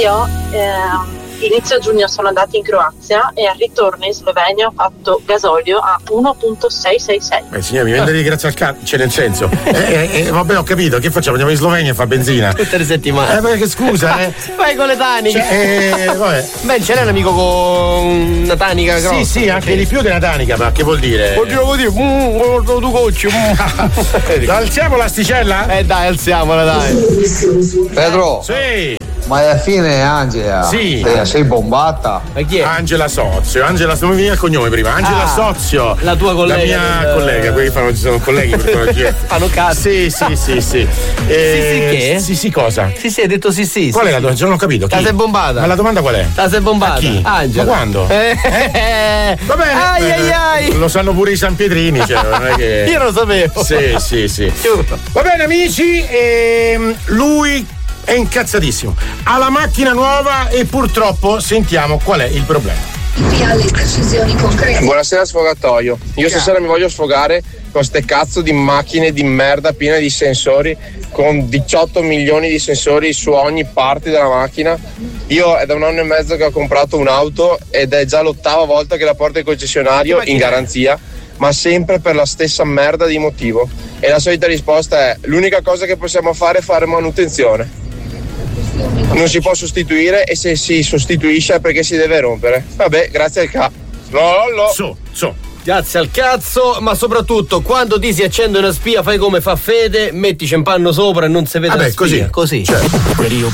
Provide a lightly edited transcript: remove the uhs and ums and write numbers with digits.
io inizio giugno sono andata in Croazia e al ritorno in Slovenia ho fatto gasolio a 1.666. Signora, mi vende grazie al cazzo, cioè nel senso vabbè, ho capito, che facciamo? Andiamo in Slovenia a fare benzina tutte le settimane. Perché scusa vai con le taniche, vabbè. Beh, ce l'hai un amico con una tanica grossa? Sì, anche di più della tanica, ma che vuol dire? Vuol dire tu cocci. Alziamo l'asticella? Dai, alziamola, dai. Pedro. Sì. Ma alla fine Angela, sì, sei bombata. Ma chi è? Angela Sozio. Angela, non mi viene il cognome prima. Angela Sozio, la tua collega. La mia collega, quelli sono colleghi per fanno cazzo. Sì. Sì, che? Sì, cosa? Sì, hai detto sì. Qual è la domanda? Non ho capito. La sei bombata. Ma la domanda qual è? La sei bombata. A chi? Angela. Ma quando? Va bene. Ai. Lo sanno pure i San Pietrini, cioè, non è che. Io lo sapevo. Sì. Va bene, amici, lui è incazzatissimo, ha la macchina nuova e purtroppo sentiamo qual è il problema. Buonasera sfogatoio, io stasera mi voglio sfogare con ste cazzo di macchine di merda piene di sensori, con 18 milioni di sensori su ogni parte della macchina. Io è da 1 anno e mezzo che ho comprato un'auto ed è già l'8ª volta che la porto in concessionario in garanzia, ma sempre per la stessa merda di motivo. E la solita risposta è: l'unica cosa che possiamo fare è fare manutenzione. Non si può sostituire, e se si sostituisce è perché si deve rompere. Vabbè, grazie al cazzo. Grazie al cazzo, ma soprattutto quando ti si accende una spia fai come fa Fede, mettici un panno sopra e non si vede la spia. Così. Certo. Radio